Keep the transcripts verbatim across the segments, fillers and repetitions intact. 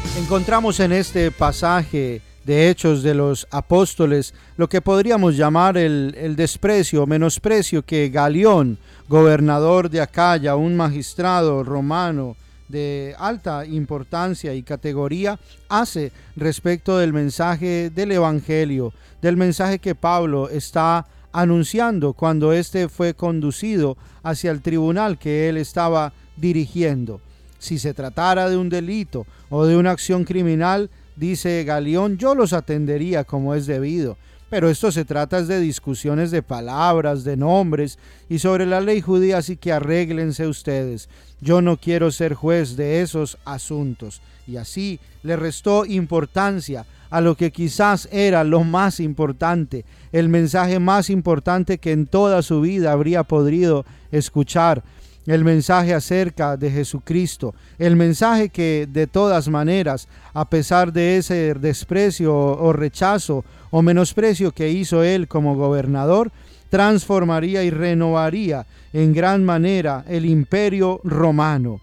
Encontramos en este pasaje de Hechos de los Apóstoles lo que podríamos llamar el, el desprecio o menosprecio que Galión, gobernador de Acaya, un magistrado romano de alta importancia y categoría, hace respecto del mensaje del Evangelio, del mensaje que Pablo está anunciando cuando éste fue conducido hacia el tribunal que él estaba dirigiendo. Si se tratara de un delito o de una acción criminal, dice Galión, yo los atendería como es debido. Pero esto se trata de discusiones de palabras, de nombres y sobre la ley judía, así que arréglense ustedes. Yo no quiero ser juez de esos asuntos. Y así le restó importancia a lo que quizás era lo más importante, el mensaje más importante que en toda su vida habría podido escuchar. El mensaje acerca de Jesucristo, el mensaje que de todas maneras, a pesar de ese desprecio o rechazo o menosprecio que hizo él como gobernador, transformaría y renovaría en gran manera el imperio romano.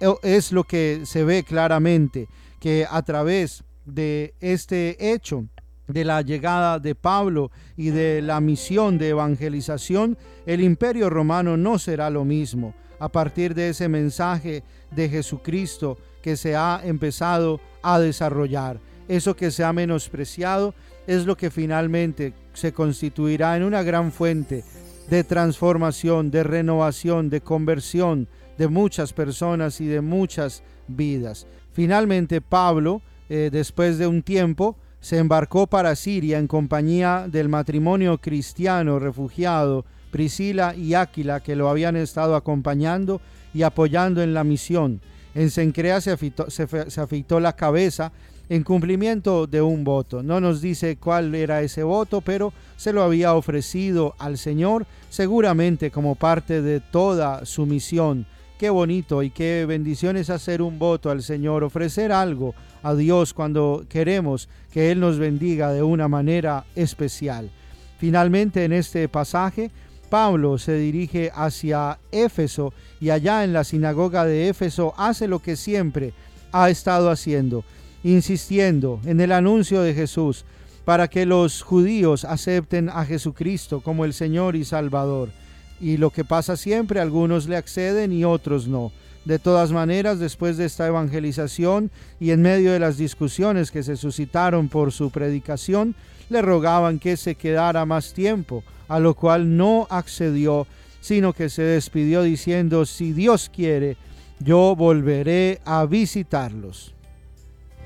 Es lo que se ve claramente, que a través de este hecho, de la llegada de Pablo y de la misión de evangelización, el imperio romano no será lo mismo. A partir de ese mensaje de Jesucristo que se ha empezado a desarrollar, eso que se ha menospreciado es lo que finalmente se constituirá en una gran fuente de transformación, de renovación, de conversión de muchas personas y de muchas vidas. Finalmente Pablo, eh, después de un tiempo, se embarcó para Siria en compañía del matrimonio cristiano refugiado Priscila y Áquila, que lo habían estado acompañando y apoyando en la misión. En Cencrea se afeitó, se, se afeitó la cabeza en cumplimiento de un voto. No nos dice cuál era ese voto, pero se lo había ofrecido al Señor, seguramente como parte de toda su misión. Qué bonito y qué bendición es hacer un voto al Señor, ofrecer algo a Dios cuando queremos que Él nos bendiga de una manera especial. Finalmente, en este pasaje, Pablo se dirige hacia Éfeso y allá en la sinagoga de Éfeso hace lo que siempre ha estado haciendo, insistiendo en el anuncio de Jesús para que los judíos acepten a Jesucristo como el Señor y Salvador. Y lo que pasa siempre, algunos le acceden y otros no. De todas maneras, después de esta evangelización y en medio de las discusiones que se suscitaron por su predicación, le rogaban que se quedara más tiempo, a lo cual no accedió, sino que se despidió diciendo: si Dios quiere, yo volveré a visitarlos.